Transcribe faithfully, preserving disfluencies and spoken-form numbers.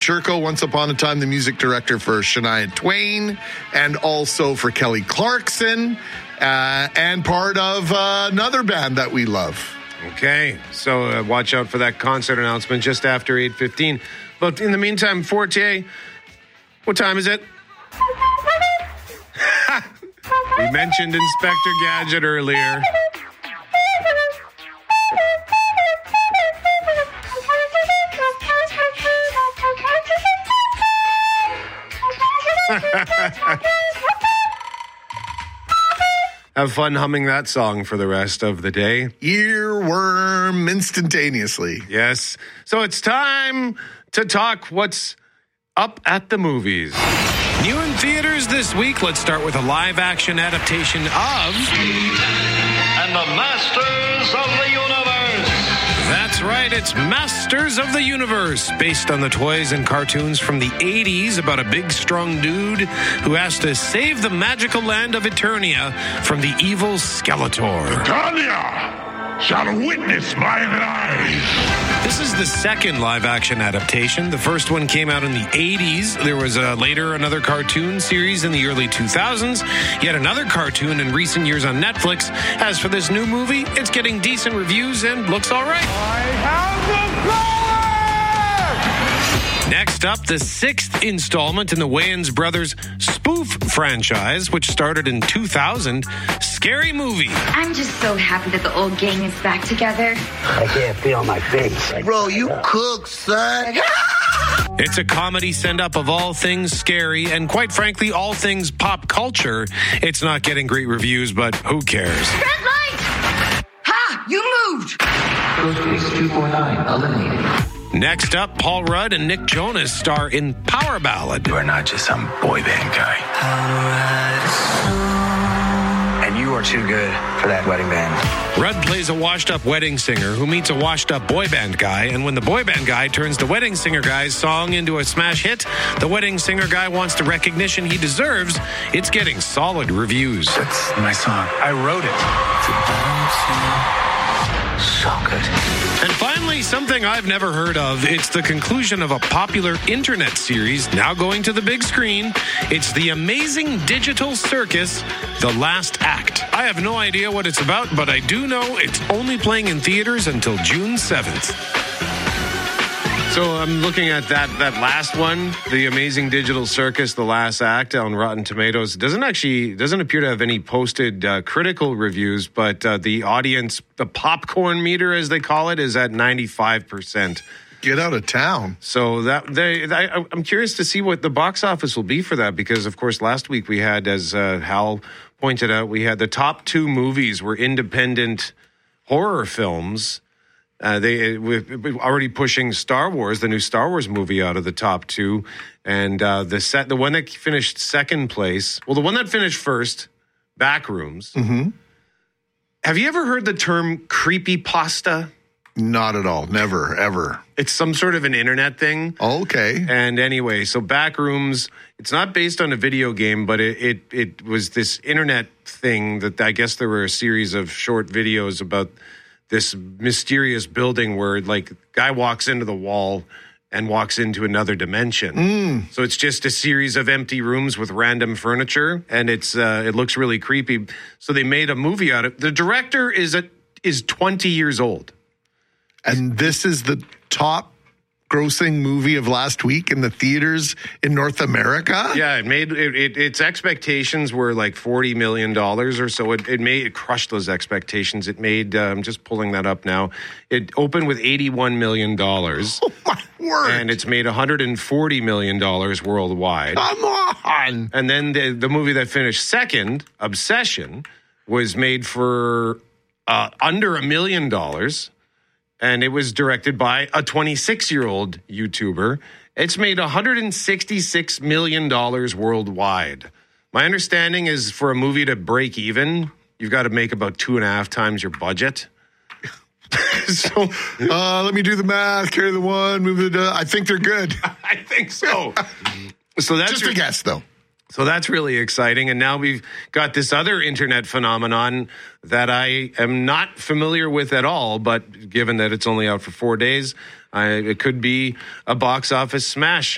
Sherko, once upon a time the music director for Shania Twain, and also for Kelly Clarkson, uh, and part of uh, another band that we love. Okay, so uh, watch out for that concert announcement just after eight fifteen. But in the meantime, Forte, what time is it? We mentioned Inspector Gadget earlier. Have fun humming that song for the rest of the day. Earworm instantaneously. Yes. So it's time to talk what's up at the movies. New in theaters this week, let's start with a live-action adaptation of... And the Masters of the Universe. That's right, it's Masters of the Universe, based on the toys and cartoons from the eighties about a big, strong dude who has to save the magical land of Eternia from the evil Skeletor. Eternia shall witness mine eyes. This is the second live-action adaptation. The first one came out in the eighties. There was uh, later another cartoon series in the early two thousands. Yet another cartoon in recent years on Netflix. As for this new movie, it's getting decent reviews and looks all right. I have the power! Next up, the sixth installment in the Wayans Brothers spoof franchise, which started in two thousand. Scary Movie. I'm just so happy that the old gang is back together. I can't feel my face. Bro, you cook, son. It's a comedy send-up of all things scary and, quite frankly, all things pop culture. It's not getting great reviews, but who cares? Red light! Ha! You moved! Ghostface two four nine eliminated. Next up, Paul Rudd and Nick Jonas star in Power Ballad. You are not just some boy band guy. And you are too good for that wedding band. Rudd plays a washed-up wedding singer who meets a washed-up boy band guy, and when the boy band guy turns the wedding singer guy's song into a smash hit, the wedding singer guy wants the recognition he deserves. It's getting solid reviews. That's my song. I wrote it. So good. And finally, something I've never heard of. It's the conclusion of a popular internet series now going to the big screen. It's The Amazing Digital Circus, The Last Act. I have no idea what it's about, but I do know it's only playing in theaters until June seventh. So I'm looking at that that last one, The Amazing Digital Circus, The Last Act on Rotten Tomatoes. It doesn't actually, doesn't appear to have any posted uh, critical reviews, but uh, the audience, the popcorn meter, as they call it, is at ninety-five percent. Get out of town. So that they, I, I'm curious to see what the box office will be for that, because, of course, last week we had, as uh, Hal pointed out, we had the top two movies were independent horror films. Uh, they we're already pushing Star Wars, the new Star Wars movie, out of the top two, and uh, the set, the one that finished second place. Well, the one that finished first, Backrooms. Mm-hmm. Have you ever heard the term creepypasta? Not at all. Never, ever. It's some sort of an internet thing. Oh, okay. And anyway, so Backrooms, it's not based on a video game, but it, it it was this internet thing that I guess there were a series of short videos about this mysterious building where, like, guy walks into the wall and walks into another dimension. Mm. So it's just a series of empty rooms with random furniture, and it's uh, it looks really creepy. So they made a movie out of it. The director is a, is twenty years old. And this is the top grossing movie of last week in the theaters in North America? Yeah, it made it, it, its expectations were like forty million dollars or so. It, it made it crushed those expectations. It made, uh, I'm just pulling that up now. It opened with eighty-one million dollars. Oh, my word. And it's made one hundred forty million dollars worldwide. Come on. And then the, the movie that finished second, Obsession, was made for uh, under a million dollars. And it was directed by a twenty-six-year-old YouTuber. It's made one hundred sixty-six million dollars worldwide. My understanding is for a movie to break even, you've got to make about two and a half times your budget. so, uh, let me do the math. Carry the one, move it. Uh, I think they're good. I think so. So that's just your, a guess, though. So that's really exciting. And now we've got this other internet phenomenon that I am not familiar with at all, but given that it's only out for four days, I, it could be a box office smash.